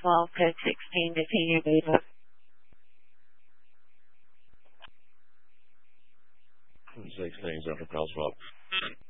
12, code 16 to senior beta. 16 is up for Pal 12.